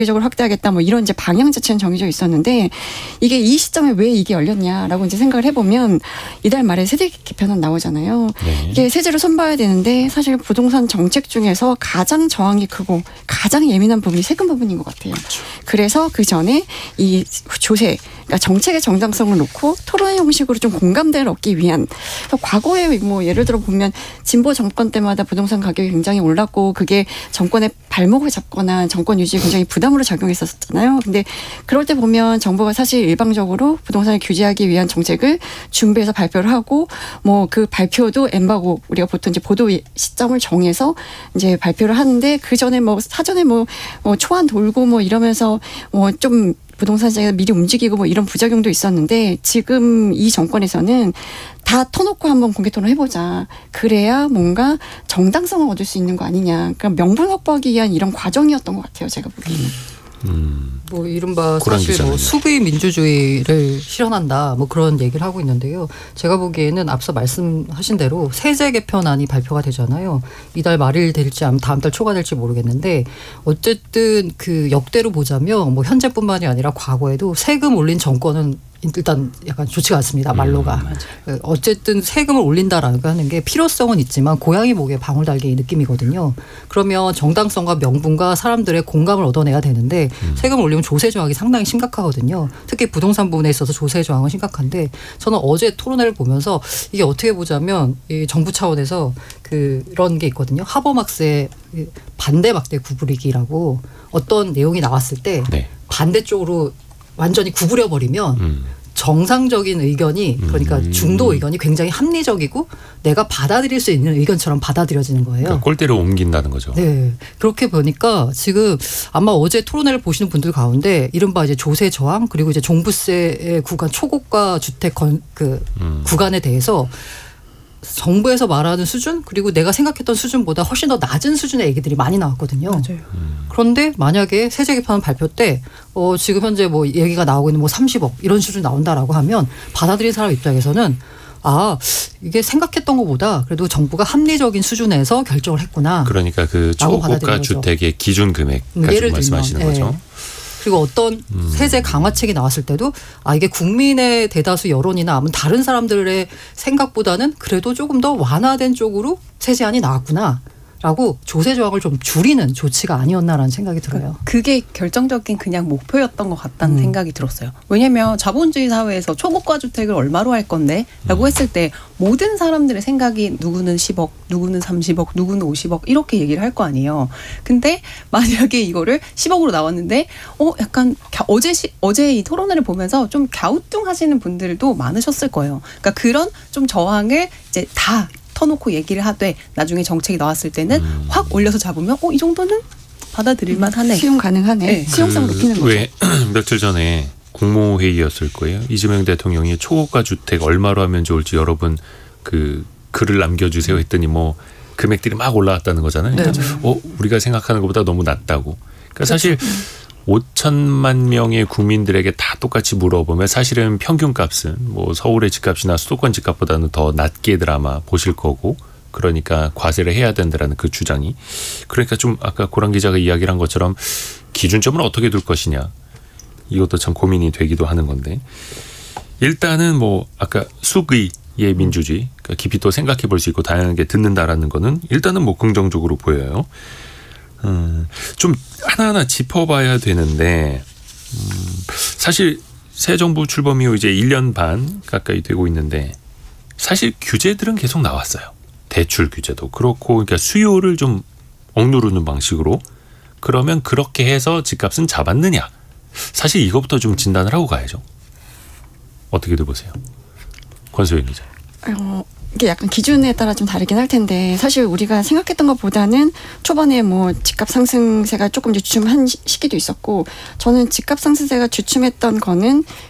적으로 확대하겠다 뭐 이런 이제 방향 자체는 정해져 있었는데 이게 이 시점에 왜 이게 열렸냐라고 이제 생각을 해보면 이달 말에 세제 개편안 나오잖아요. 네. 이게 세제를 손봐야 되는데 사실 부동산 정책 중에서 가장 저항이 크고 가장 예민한 부분이 세금 부분인 것 같아요. 그렇죠. 그래서 그 전에 이 조세, 그러니까 정책의 정당성을 놓고 토론의 형식으로 좀 공감대를 얻기 위한 과거에 뭐 예를 들어 보면 진보 정권 때마다 부동산 가격이 굉장히 올랐고 그게 정권의 발목을 잡거나 정권 유지에 굉장히 부담으로 작용했었잖아요. 근데 그럴 때 보면 정부가 사실 일방적으로 부동산을 규제하기 위한 정책을 준비해서 발표를 하고 뭐 그 발표도 엠바고 우리가 보통 이제 보도 시점을 정해서 이제 발표를 하는데 그 전에 뭐 사전에 뭐 초안 돌고 뭐 이러면서 뭐 좀 부동산 시장에서 미리 움직이고 뭐 이런 부작용도 있었는데 지금 이 정권에서는 다 터놓고 한번 공개 토론 해보자. 그래야 뭔가 정당성을 얻을 수 있는 거 아니냐. 그러니까 명분 확보하기 위한 이런 과정이었던 것 같아요. 제가 보기에는. 뭐 이른바 사실 뭐 수비 민주주의를 실현한다 뭐 그런 얘기를 하고 있는데요. 제가 보기에는 앞서 말씀하신 대로 세제 개편안이 발표가 되잖아요. 이달 말일 될지 아니면 다음 달 초가 될지 모르겠는데 어쨌든 그 역대로 보자면 뭐 현재뿐만이 아니라 과거에도 세금 올린 정권은 일단 약간 좋지가 않습니다. 말로가. 어쨌든 세금을 올린다라는 하는 게 필요성은 있지만 고양이 목에 방울 달기 느낌이거든요. 그러면 정당성과 명분과 사람들의 공감을 얻어내야 되는데 세금을 올리면 조세 저항이 상당히 심각하거든요. 특히 부동산 부분에 있어서 조세 저항은 심각한데 저는 어제 토론회를 보면서 이게 어떻게 보자면 이 정부 차원에서 그런 게 있거든요. 하버막스의 반대 막대 구부리기라고 어떤 내용이 나왔을 때 네. 반대쪽으로 완전히 구부려버리면 정상적인 의견이 그러니까 중도 의견이 굉장히 합리적이고 내가 받아들일 수 있는 의견처럼 받아들여지는 거예요. 그러니까 꼴대로 옮긴다는 거죠. 네. 그렇게 보니까 지금 아마 어제 토론회를 보시는 분들 가운데 이른바 이제 조세 저항 그리고 이제 종부세 구간 초고가 주택 구간에 대해서 정부에서 말하는 수준 그리고 내가 생각했던 수준보다 훨씬 더 낮은 수준의 얘기들이 많이 나왔거든요. 맞아요. 그런데 만약에 세제 개편 발표 때 지금 현재 뭐 얘기가 나오고 있는 뭐 30억 이런 수준 나온다라고 하면 받아들인 사람 입장에서는 이게 생각했던 것보다 그래도 정부가 합리적인 수준에서 결정을 했구나. 그러니까 그 초고가 주택의 기준 금액 가지고 말씀하시는 거죠. 네. 그리고 어떤 세제 강화책이 나왔을 때도 이게 국민의 대다수 여론이나 아니면 다른 사람들의 생각보다는 그래도 조금 더 완화된 쪽으로 세제안이 나왔구나. 라고 조세 저항을 좀 줄이는 조치가 아니었나라는 생각이 들어요. 그게 결정적인 그냥 목표였던 것 같다는 생각이 들었어요. 왜냐하면 자본주의 사회에서 초고가 주택을 얼마로 할 건데 라고 했을 때 모든 사람들의 생각이 누구는 10억, 누구는 30억, 누구는 50억 이렇게 얘기를 할 거 아니에요. 근데 만약에 이거를 10억으로 나왔는데 약간 어제 이 토론회를 보면서 좀 갸우뚱하시는 분들도 많으셨을 거예요. 그러니까 그런 좀 저항을 이제 다 터놓고 얘기를 하되 나중에 정책이 나왔을 때는 확 올려서 잡으면 이 정도는 받아들일만 하네. 수용 가능하네. 네. 수용성 높이는 거죠. 왜 며칠 전에 국무회의였을 거예요. 이재명 대통령이 초고가 주택 얼마로 하면 좋을지 여러분 그 글을 남겨주세요 했더니 뭐 금액들이 막 올라왔다는 거잖아요. 그러니까 우리가 생각하는 것보다 너무 낮다고. 그러니까 사실 5천만 명의 국민들에게 다 똑같이 물어보면 사실은 평균값은 뭐 서울의 집값이나 수도권 집값보다는 더 낮게들 아마 보실 거고 그러니까 과세를 해야 된다라는 그 주장이 그러니까 좀 아까 고란 기자가 이야기를 한 것처럼 기준점을 어떻게 둘 것이냐 이것도 참 고민이 되기도 하는 건데 일단은 뭐 아까 수의의 민주주의 그러니까 깊이 또 생각해 볼 수 있고 다양하게 듣는다라는 거는 일단은 뭐 긍정적으로 보여요. 좀 하나하나 짚어봐야 되는데 사실 새 정부 출범 이후 이제 1년 반 가까이 되고 있는데 사실 규제들은 계속 나왔어요. 대출 규제도 그렇고 그러니까 수요를 좀 억누르는 방식으로 그러면 그렇게 해서 집값은 잡았느냐 사실 이것부터 좀 진단을 하고 가야죠. 어떻게들 보세요? 권소영 기자. 이게 약간 기준에 따라 좀 다르긴 할 텐데 사실 우리가 생각했던 것보다는 초반에 뭐 집값 상승세가 조금 주춤한 시기도 있었고 저는 집값 상승세가 주춤했던 거는